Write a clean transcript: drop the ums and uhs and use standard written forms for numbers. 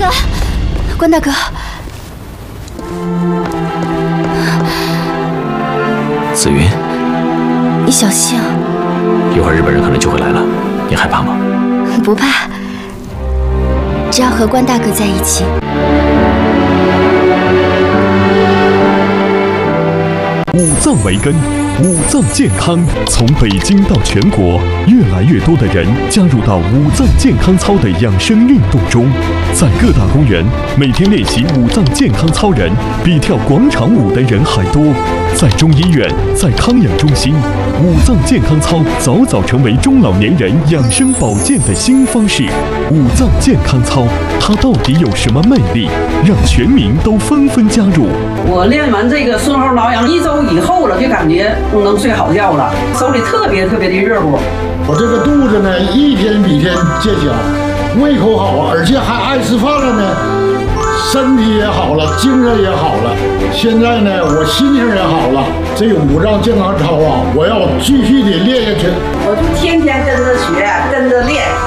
哥，关大哥， 紫云， 你小心啊！ 一会儿日本人可能就会来了，你害怕吗？ 不怕，只要和关大哥在一起。 五脏为根，五脏健康。从北京到全国，越来越多的人加入到五脏健康操的养生运动中。在各大公园，每天练习五脏健康操人比跳广场舞的人还多。在中医院，在康养中心，五脏健康操早早成为中老年人养生保健的新方式。五脏健康操，它到底有什么魅力，让全民都纷纷加入？ 我练完这个顺后挠痒1周以后了，就感觉能睡好觉了，手里特别的热乎。 我这个肚子呢，一天比一天见小，胃口好，而且还爱吃饭了呢，身体也好了，精神也好了。现在呢，我心情也好了。这个五脏健康操啊，我要继续的练下去。 我就天天跟着学，跟着练。